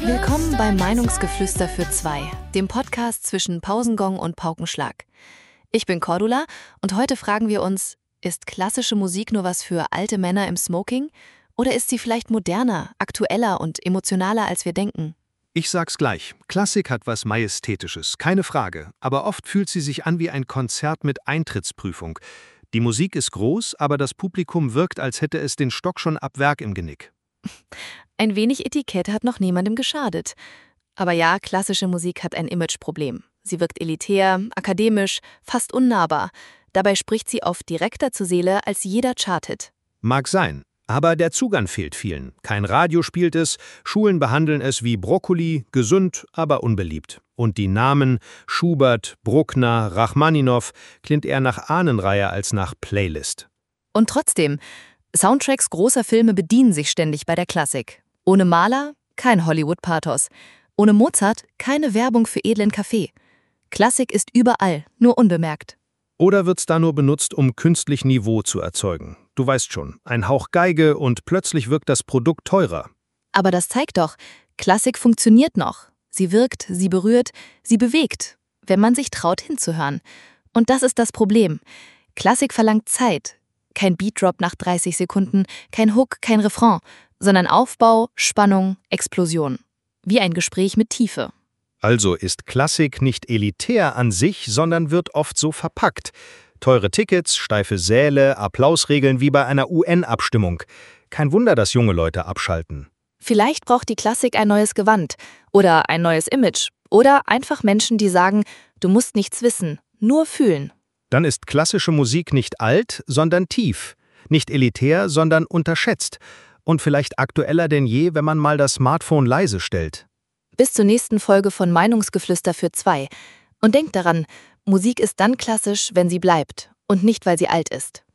Willkommen beim Meinungsgeflüster für zwei, dem Podcast zwischen Pausengong und Paukenschlag. Ich bin Cordula und heute fragen wir uns, ist klassische Musik nur was für alte Männer im Smoking? Oder ist sie vielleicht moderner, aktueller und emotionaler, als wir denken? Ich sag's gleich, Klassik hat was Majestätisches, keine Frage, aber oft fühlt sie sich an wie ein Konzert mit Eintrittsprüfung. Die Musik ist groß, aber das Publikum wirkt, als hätte es den Stock schon ab Werk im Genick. Ein wenig Etikett hat noch niemandem geschadet. Aber ja, klassische Musik hat ein Imageproblem. Sie wirkt elitär, akademisch, fast unnahbar. Dabei spricht sie oft direkter zur Seele als jeder Charthit. Mag sein, aber der Zugang fehlt vielen. Kein Radio spielt es, Schulen behandeln es wie Brokkoli, gesund, aber unbeliebt. Und die Namen Schubert, Bruckner, Rachmaninow klingt eher nach Ahnenreihe als nach Playlist. Und trotzdem, Soundtracks großer Filme bedienen sich ständig bei der Klassik. Ohne Mahler kein Hollywood-Pathos. Ohne Mozart keine Werbung für edlen Kaffee. Klassik ist überall, nur unbemerkt. Oder wird's da nur benutzt, um künstlich Niveau zu erzeugen? Du weißt schon, ein Hauch Geige und plötzlich wirkt das Produkt teurer. Aber das zeigt doch, Klassik funktioniert noch. Sie wirkt, sie berührt, sie bewegt, wenn man sich traut hinzuhören. Und das ist das Problem. Klassik verlangt Zeit. Kein Beatdrop nach 30 Sekunden, kein Hook, kein Refrain, sondern Aufbau, Spannung, Explosion. Wie ein Gespräch mit Tiefe. Also ist Klassik nicht elitär an sich, sondern wird oft so verpackt. Teure Tickets, steife Säle, Applausregeln wie bei einer UN-Abstimmung. Kein Wunder, dass junge Leute abschalten. Vielleicht braucht die Klassik ein neues Gewand oder ein neues Image oder einfach Menschen, die sagen, du musst nichts wissen, nur fühlen. Dann ist klassische Musik nicht alt, sondern tief. Nicht elitär, sondern unterschätzt. Und vielleicht aktueller denn je, wenn man mal das Smartphone leise stellt. Bis zur nächsten Folge von Meinungsgeflüster für zwei. Und denkt daran, Musik ist dann klassisch, wenn sie bleibt und nicht, weil sie alt ist.